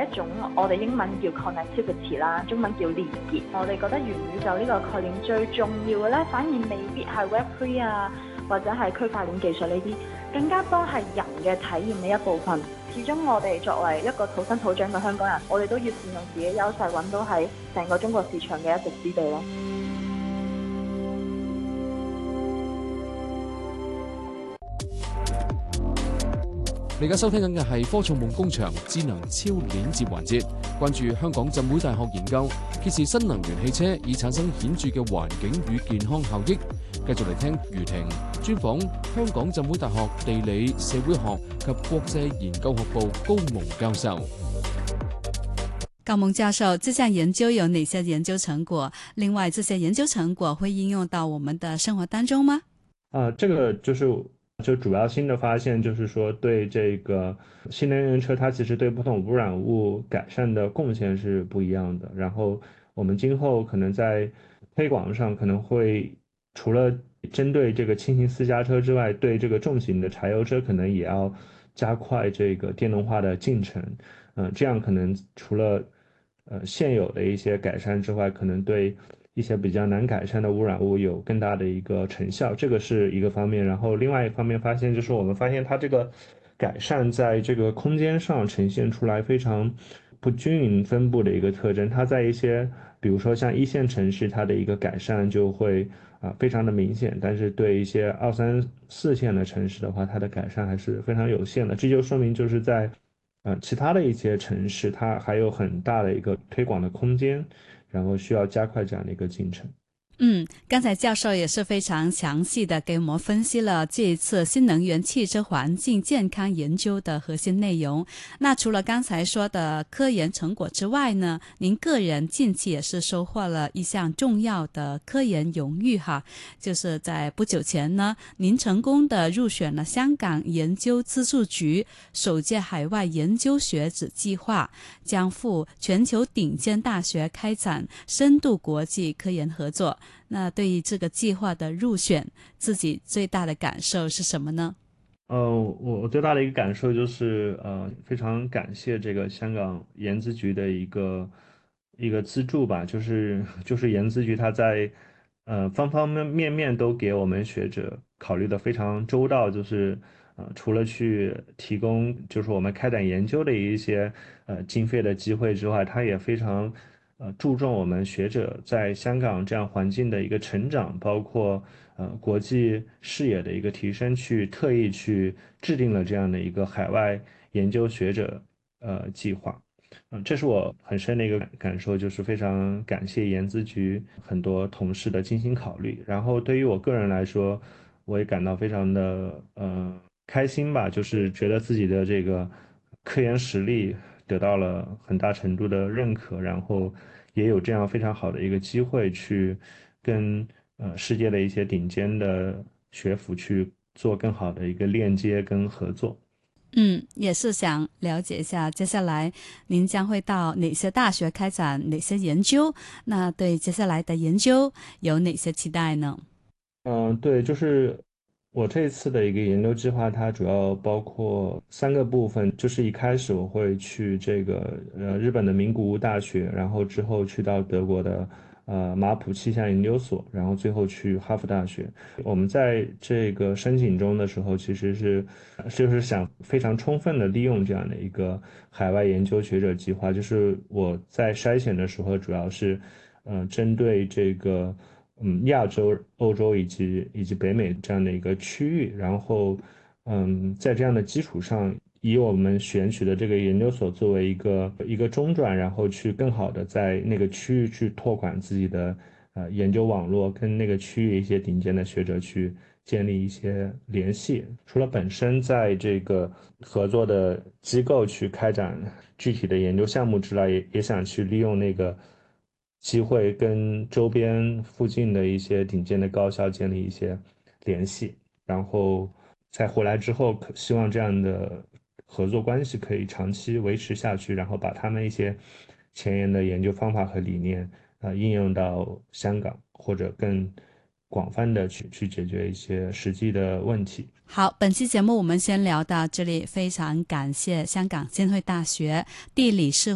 一種我哋英文叫 connectivity 啦，中文叫連結。我哋覺得元宇宙呢個概念最重要嘅咧，反而未必係 Web3 啊，或者係區塊鏈技術呢啲，更加多係人嘅體驗呢一部分。始終我哋作為一個土生土長嘅香港人，我哋都要善用自己優勢，揾到喺成個中國市場嘅一席之地咯。 你而家收聽緊嘅係科創夢工場智能超鏈接環節，關注香港浸會大學研究揭示新能源汽車已產生顯著嘅環境與健康效益。繼續嚟聽余婷專訪香港浸會大學地理、社會學及國際研究學部高蒙教授。 高蒙教授，這項研究有哪些研究成果？另外，這些研究成果會應用到我們的生活當中嗎？ 這個就主要新的發現就是說，對這個新能源車它其實對不同污染物改善的貢獻是不一樣的。然後我們今後可能在推廣上可能會除了針對這個輕型私家車之外，對這個重型的柴油車可能也要加快這個電動化的進程。這樣可能除了現有的一些改善之外，可能對一些比較難改善的污染物有更大的一個成效，這個是一個方面。然後另外一方面發現，就是我們發現它這個改善在這個空間上呈現出來非常不均勻分布的一個特徵。它在一些比如說像一線城市，它的一個改善就會非常的明顯，但是對一些2、3、4線的城市的話，它的改善還是非常有限的。這就說明就是在其他的一些城市，它還有很大的一個推廣的空間，然後需要加快這樣的一個進程。 剛才教授也是非常詳細的給我們分析了這一次新能源汽車環境健康研究的核心內容。那除了剛才說的科研成果之外呢，您個人近期也是收穫了一項重要的科研榮譽哈，就是在不久前呢，您成功的入選了香港研究資助局首屆海外研究學子計劃，將赴全球頂尖大學開展深度國際科研合作。那對於這個計劃的入選，自己最大的感受是什麼呢？ 我最大的一個感受就是非常感謝這個香港研資局的一個資助吧，就是研資局它在方方面面都給我們學者考慮得非常周到，就是除了去提供就是我們開展研究的一些經費的機會之外，它也非常注重我們學者在香港這樣環境的一個成長，包括國際視野的一個提升，去特意去制定了這樣的一個海外研究學者計劃。這是我很深的一個感受，就是非常感謝研資局很多同事的精心考慮。然後對於我個人來說，我也感到非常的開心吧，就是覺得自己的這個科研實力得到了很大程度的認可，然後也有這樣非常好的一個機會去跟世界的一些頂尖的學府去做更好的一個鏈接跟合作。 也是想了解一下接下來您將會到哪些大學開展哪些研究，那對接下來的研究有哪些期待呢？ 對，就是我這次的一個研究計劃，它主要包括3個部分，就是一開始我會去這個日本的名古屋大學，然後之後去到德國的馬普氣象研究所，然後最後去哈佛大學。我們在這個申請中的時候，其實就是想非常充分的利用這樣的一個海外研究學者計劃，就是我在篩選的時候主要是針對這個亞洲、歐洲以及北美這樣的一個區域，然後在這樣的基礎上，以我們選取的這個研究所作為一個中轉，然後去更好的在那個區域去拓寬自己的研究網絡，跟那個區域一些頂尖的學者去建立一些聯繫。除了本身在這個合作的機構去開展具體的研究項目之外，也想去利用那個機會跟周邊附近的一些頂尖的高校建立一些聯繫，然後在回來之後，希望這樣的合作關係可以長期維持下去，然後把他們一些前沿的研究方法和理念應用到香港，或者更廣泛的去解決一些實際的問題。 好，本期節目我們先聊到這裡，非常感謝香港浸會大學地理社